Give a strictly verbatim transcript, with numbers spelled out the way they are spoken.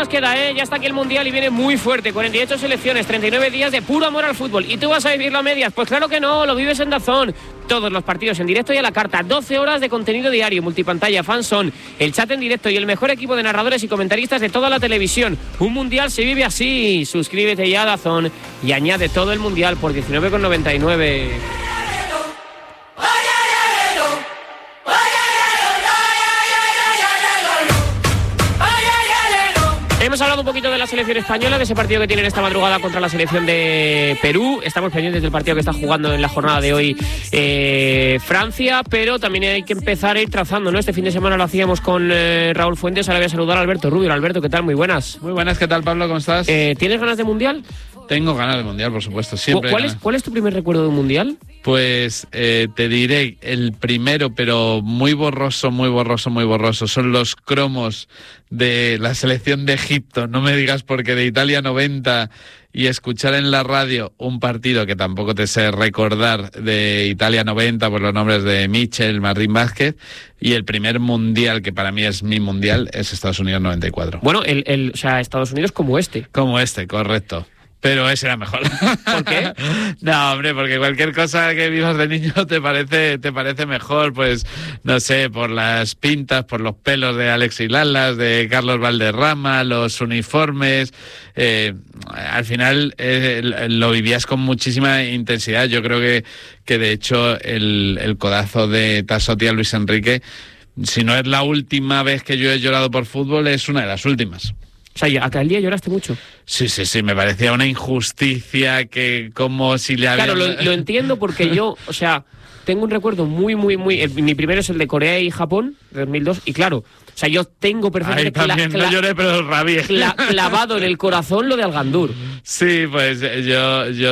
nos queda, ¿eh? Ya está aquí el Mundial y viene muy fuerte. cuarenta y ocho selecciones, treinta y nueve días de puro amor al fútbol. ¿Y tú vas a vivirlo a medias? Pues claro que no, lo vives en DAZN. Todos los partidos en directo y a la carta. doce horas de contenido diario, multipantalla, fanzone, el chat en directo y el mejor equipo de narradores y comentaristas de toda la televisión. Un Mundial se vive así. Suscríbete ya a DAZN y añade todo el Mundial por diecinueve con noventa y nueve. Hemos hablado un poquito de la selección española, de ese partido que tienen esta madrugada contra la selección de Perú. Estamos pendientes del partido que está jugando en la jornada de hoy eh, Francia, pero también hay que empezar a ir trazando, ¿no? Este fin de semana lo hacíamos con eh, Raúl Fuentes. Ahora voy a saludar a Alberto Rubio. Alberto, ¿qué tal? Muy buenas. Muy buenas, ¿qué tal, Pablo? ¿Cómo estás? Eh, ¿Tienes ganas de Mundial? Tengo ganas de Mundial, por supuesto, siempre. ¿Cuál es, ¿Cuál es tu primer recuerdo de un Mundial? Pues eh, te diré el primero, pero muy borroso, muy borroso, muy borroso. Son los cromos de la selección de Egipto. No me digas porque de Italia noventa y escuchar en la radio un partido que tampoco te sé recordar de Italia noventa por los nombres de Michel, Martín Vázquez, y el primer Mundial, que para mí es mi Mundial, es Estados Unidos noventa y cuatro. Bueno, el, el, o sea, Estados Unidos como este. Como este, correcto. Pero ese era mejor. ¿Por qué? No, hombre, porque cualquier cosa que vivas de niño te parece te parece mejor, pues, no sé, por las pintas, por los pelos de Alexis Lalas, de Carlos Valderrama, los uniformes. Eh, al final eh, lo vivías con muchísima intensidad. Yo creo que, que de hecho, el, el codazo de Tassotti a Luis Enrique, si no es la última vez que yo he llorado por fútbol, es una de las últimas. O sea, aquel día lloraste mucho. Sí, sí, sí, me parecía una injusticia que como si le había... Claro, lo, lo entiendo porque yo, o sea, tengo un recuerdo muy, muy, muy... El, mi primero es el de Corea y Japón, de dos mil dos, y claro, o sea, yo tengo perfectamente... Ahí también cla- no lloré, pero rabié. cla- clavado en el corazón lo de Algandur. Sí, pues yo... yo